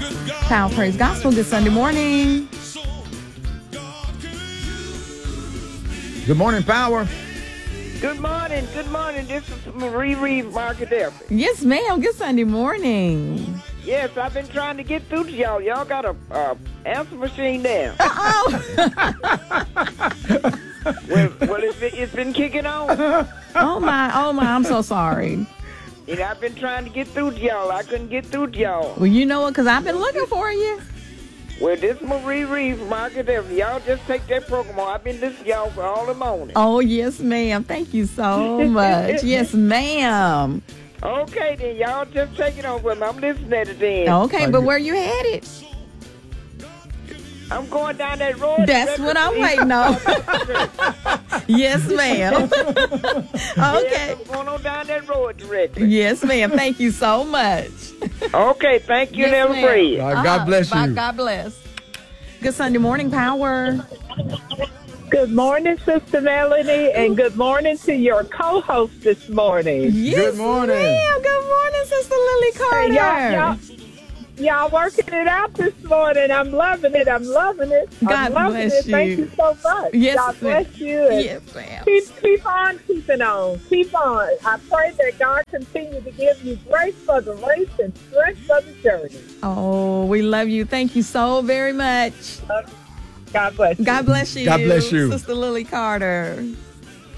Power Praise Gospel. Good Sunday morning. Good morning, Power. Good morning. Good morning. This is Marie Reed Markadelphia. Yes, ma'am. Good Sunday morning. Yes, I've been trying to get through to y'all. Y'all got a answer machine there. Oh. well, it's been kicking on. Oh my. I'm so sorry. And I've been trying to get through to y'all. I couldn't get through to y'all. Well, you know what? Because I've been looking for you. Well, this is Marie Reed Markadelphia. Y'all just take that program on. I've been listening to y'all for all the morning. Oh, yes, ma'am. Thank you so much. Yes, ma'am. Okay, then. Y'all just take it on with me. I'm listening at it then. Okay, but where you headed? I'm going down that road. That's what I'm waiting on. Yes, ma'am. Okay. Yes, I'm going on down that road directly. Yes, ma'am. Thank you so much. Okay, thank you, Yes, never ma'am. afraid. God bless you. God bless. Good Sunday morning, Power. Good morning, Sister Melanie, and good morning to your co-host this morning. Yes, Good morning. ma'am. Good morning, Sister Lily Carter. Hey, y'all working it out this morning. I'm loving it. God I'm loving bless it. you. Thank you so much. Yes, God ma'am. bless you. And Yes, ma'am. keep on keeping on. Keep on. I pray that God continue to give you grace for the race and strength for the journey. Oh, we love you. Thank you so very much. God bless you. God bless you. God bless you. Sister Lily Carter.